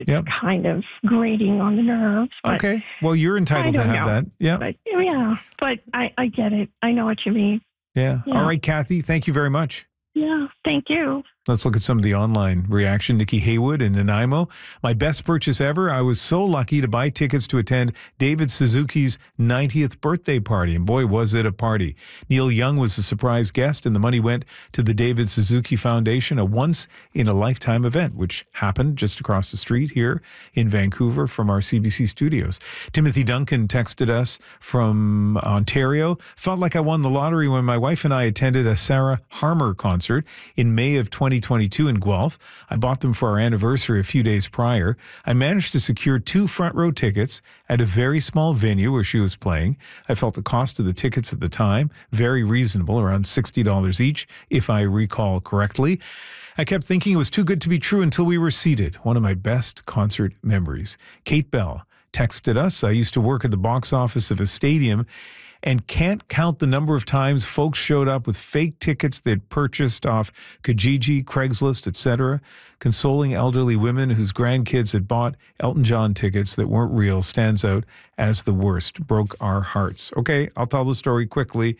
it's Yep. kind of grating on the nerves. But Okay. Well, you're entitled to I don't have know. that. Yeah. But yeah, but I get it. I know what you mean. Yeah. Yeah. All right, Kathy. Thank you very much. Yeah, thank you. Let's look at some of the online reaction. Nikki Haywood in Nanaimo. My best purchase ever. I was so lucky to buy tickets to attend David Suzuki's 90th birthday party. And boy, was it a party. Neil Young was a surprise guest, and the money went to the David Suzuki Foundation, a once-in-a-lifetime event, which happened just across the street here in Vancouver from our CBC studios. Timothy Duncan texted us from Ontario. Felt like I won the lottery when my wife and I attended a Sarah Harmer concert in May of 2022 in Guelph. I bought them for our anniversary a few days prior. I managed to secure 2 front row tickets at a very small venue where she was playing. I felt the cost of the tickets at the time very reasonable, around $60 each, if I recall correctly. I kept thinking it was too good to be true until we were seated. One of my best concert memories. Kate Bell texted us. I used to work at the box office of a stadium and can't count the number of times folks showed up with fake tickets they'd purchased off Kijiji, Craigslist, etc., consoling elderly women whose grandkids had bought Elton John tickets that weren't real stands out as the worst. Broke our hearts. Okay, I'll tell the story quickly.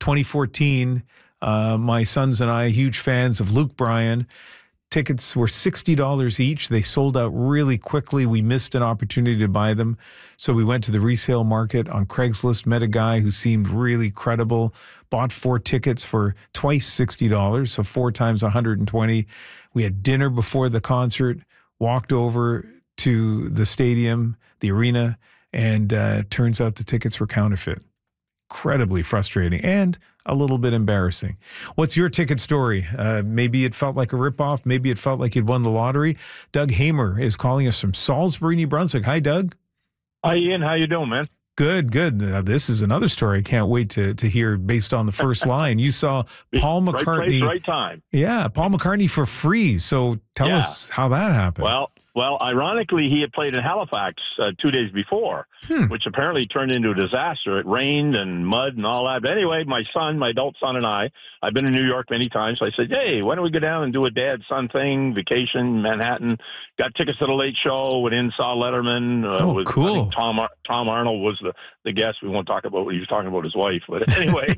2014, my sons and I, huge fans of Luke Bryan. Tickets were $60 each. They sold out really quickly. We missed an opportunity to buy them. So we went to the resale market on Craigslist, met a guy who seemed really credible, bought 4 tickets for twice $60, so 4 times $120. We had dinner before the concert, walked over to the stadium, the arena, and turns out the tickets were counterfeit. Incredibly frustrating and a little bit embarrassing. What's your ticket story? Maybe it felt like a ripoff. Maybe it felt like you'd won the lottery. Doug Hamer is calling us from Salisbury, New Brunswick. Hi, Doug. Hi, Ian. How you doing, man? Good, good. Now, this is another story I can't wait to hear based on the first line. You saw Paul McCartney. Right place, right time. Yeah, Paul McCartney for free. So tell us how that happened. Well, ironically, he had played in Halifax 2 days before, which apparently turned into a disaster. It rained and mud and all that. But anyway, my adult son and I've been in New York many times. So I said, hey, why don't we go down and do a dad-son thing, vacation, Manhattan. Got tickets to the Late Show, went in, saw Letterman. Cool. I think Tom Arnold was the guest. We won't talk about what he was talking about his wife. But anyway,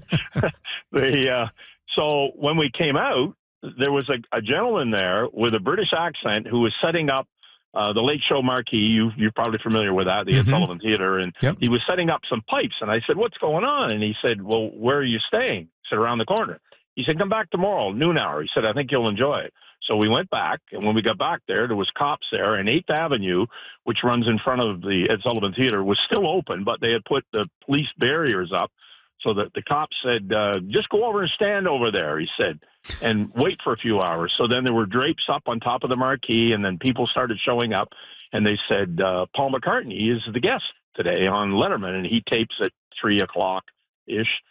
so when we came out, there was a gentleman there with a British accent who was setting up the Late Show marquee. You're probably familiar with that, the Ed Sullivan Theater. And he was setting up some pipes. And I said, what's going on? And he said, well, where are you staying? I said, around the corner. He said, come back tomorrow, noon hour. He said, I think you'll enjoy it. So we went back. And when we got back there was cops there. And 8th Avenue, which runs in front of the Ed Sullivan Theater, was still open, but they had put the police barriers up so that the cops said, just go over and stand over there, he said, and wait for a few hours. So then there were drapes up on top of the marquee, and then people started showing up, and they said, Paul McCartney is the guest today on Letterman, and he tapes at 3 o'clock-ish.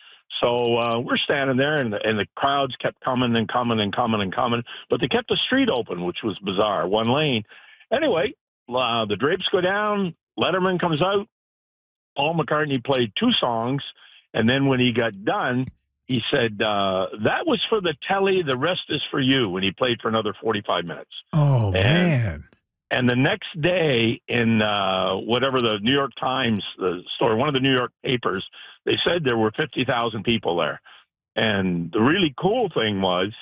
So we're standing there, and the crowds kept coming and coming and coming and coming, but they kept the street open, which was bizarre, one lane. Anyway, the drapes go down, Letterman comes out, Paul McCartney played 2 songs, and then when he got done, he said, that was for the telly, the rest is for you. And he played for another 45 minutes. Oh, man. And the next day in whatever the New York Times story, one of the New York papers, they said there were 50,000 people there. And the really cool thing was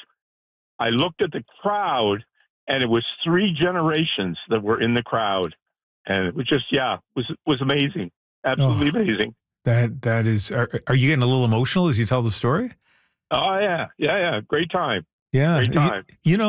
I looked at the crowd, and it was 3 generations that were in the crowd. And it was just, was amazing. Absolutely amazing. That is, are you getting a little emotional as you tell the story? Oh, yeah. Great time. Yeah. Great time.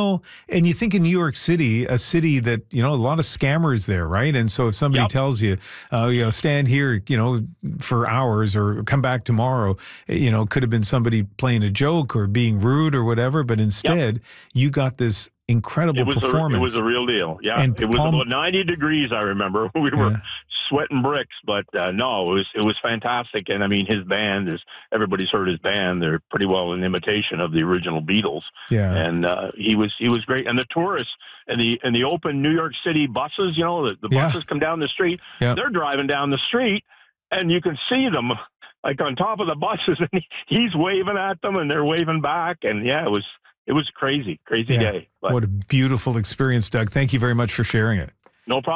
And you think in New York City, a city that, a lot of scammers there, right? And so if somebody tells you, stand here, for hours or come back tomorrow, could have been somebody playing a joke or being rude or whatever. But instead, you got this incredible performance. It was a real deal. Yeah. And it was about 90 degrees, I remember. We were sweating bricks, but no, it was fantastic. And I mean, his band everybody's heard his band. They're pretty well an imitation of the original Beatles. Yeah. And he was great. And the tourists and the open New York City buses, the buses come down the street. Yeah. They're driving down the street and you can see them like on top of the buses, and he's waving at them and they're waving back. And it was a crazy day. But what a beautiful experience, Doug. Thank you very much for sharing it. No problem.